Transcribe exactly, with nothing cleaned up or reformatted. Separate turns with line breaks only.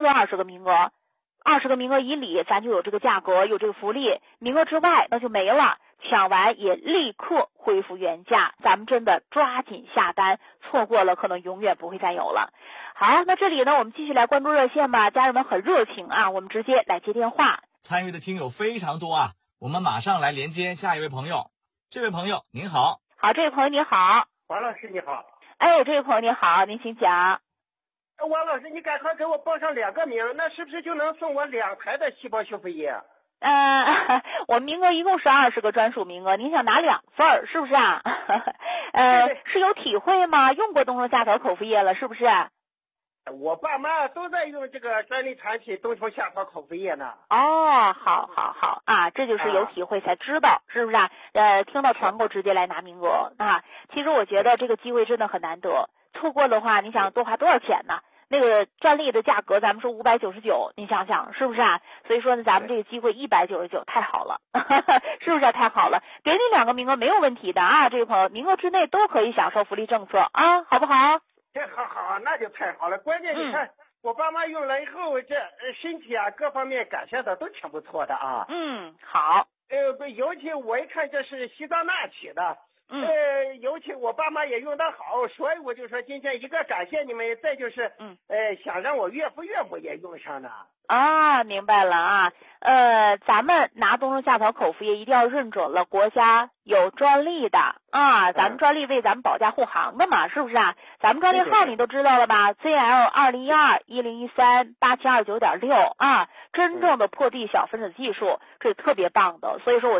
二十个名额，二十个名额以里咱就有这个价格，有这个福利，名额之外那就没了，抢完也立刻恢复原价，咱们真的抓紧下单，错过了可能永远不会再有了。好，那这里呢我们继续来关注热线吧，家人们很热情啊，我们直接来接电话。
参与的听友非常多啊，我们马上来连接下一位朋友。这位朋友您好。
好，这位朋友你好。
王老师你好。
哎，这位朋友你好，您请讲。
王老师，你赶快给我报上两个名，那是不是就能送我两台的细胞修复液？
呃，我们名额一共是二十个专属名额，您想拿两份儿，是不是啊？呃，是有体会吗？用过东风夏草口服液了，是不是？
我爸妈都在用这个专利产品东风夏草口服液呢。
哦，好好好啊，这就是有体会才知道，啊、是不是啊？呃，听到团购直接来拿名额啊。其实我觉得这个机会真的很难得，错过的话，你想多花多少钱呢？那个专利的价格咱们说五百九十九，你想想是不是啊？所以说呢，咱们这个机会一百九十九太好了，是不是、啊、太好了？给你两个名额没有问题的啊，这位朋友，名额之内都可以享受福利政策啊，好不好？
这好好，那就太好了。关键你看、嗯、我爸妈用了以后，这身体啊各方面改善的都挺不错的啊。
嗯，好。
呃，尤其我一看这是西藏那起的。
嗯，
呃，尤其我爸妈也用得好，所以我就说今天一个感谢你们，再就是，
嗯，
呃，想让我岳父岳母也用上呢。
啊，明白了啊。呃，咱们拿东风夏草口服液一定要认准了国家有专利的啊，咱们专利为咱们保驾护航的嘛，是不是啊？咱们专利号你都知道了吧 ？Z L 二零一二一零一三八七二九点六啊，真正的破壁小分子技术，这是特别棒的，所以说我。